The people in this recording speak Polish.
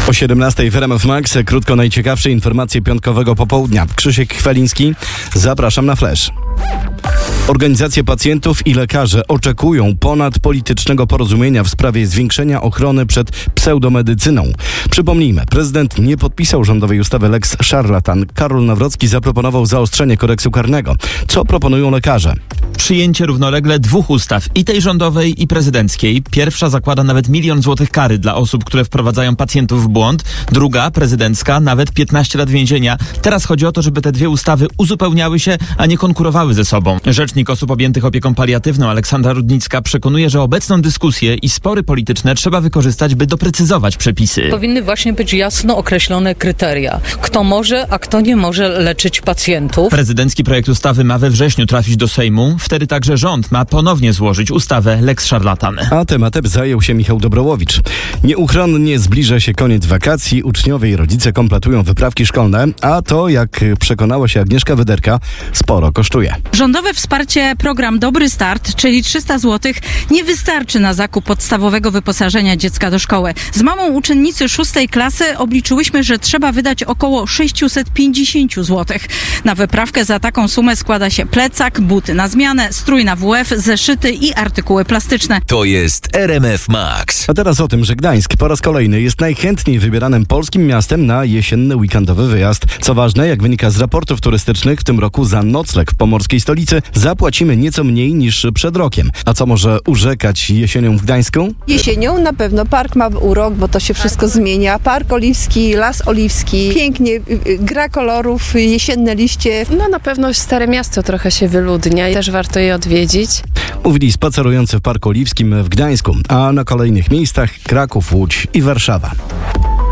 O 17:00 w RMF Max krótko najciekawsze informacje piątkowego popołudnia. Krzysiek Chwaliński, zapraszam na Flash. Organizacje pacjentów i lekarze oczekują ponadpolitycznego porozumienia w sprawie zwiększenia ochrony przed pseudomedycyną. Przypomnijmy, prezydent nie podpisał rządowej ustawy Lex Szarlatan. Karol Nawrocki zaproponował zaostrzenie kodeksu karnego. Co proponują lekarze? Przyjęcie równolegle dwóch ustaw, i tej rządowej, i prezydenckiej. Pierwsza zakłada nawet 1 000 000 złotych kary dla osób, które wprowadzają pacjentów w błąd. Druga, prezydencka, nawet 15 lat więzienia. Teraz chodzi o to, żeby te dwie ustawy uzupełniały się, a nie konkurowały ze sobą. Rzecznik osób objętych opieką paliatywną Aleksandra Rudnicka przekonuje, że obecną dyskusję i spory polityczne trzeba wykorzystać, by doprecyzować przepisy. Powinny właśnie być jasno określone kryteria. Kto może, a kto nie może leczyć pacjentów. Prezydencki projekt ustawy ma we wrześniu trafić do Sejmu. Wtedy także rząd ma ponownie złożyć ustawę Lex Szarlatan. A tematem zajął się Michał Dobrołowicz. Nieuchronnie zbliża się koniec wakacji. Uczniowie i rodzice kompletują wyprawki szkolne, a to, jak przekonała się Agnieszka Wyderka, sporo kosztuje. Rządowe wsparcie program Dobry Start, czyli 300 zł, nie wystarczy na zakup podstawowego wyposażenia dziecka do szkoły. Z mamą uczennicy 6. klasy obliczyłyśmy, że trzeba wydać około 650 zł. Na wyprawkę za taką sumę składa się plecak, buty na zmianę, strój na WF, zeszyty i artykuły plastyczne. To jest RMF Max. A teraz o tym, że Gdańsk po raz kolejny jest najchętniej wybieranym polskim miastem na jesienny weekendowy wyjazd. Co ważne, jak wynika z raportów turystycznych, w tym roku za nocleg w pomorskiej stolicy zapłacimy nieco mniej niż przed rokiem. A co może urzekać jesienią w Gdańsku? Jesienią na pewno park ma urok, bo to się wszystko zmienia. Park Oliwski, Las Oliwski, pięknie, gra kolorów, jesienne liście. No na pewno Stare Miasto trochę się wyludnia i też warto je odwiedzić. Mówili spacerujący w Parku Oliwskim w Gdańsku, a na kolejnych miejscach Kraków, Łódź i Warszawa.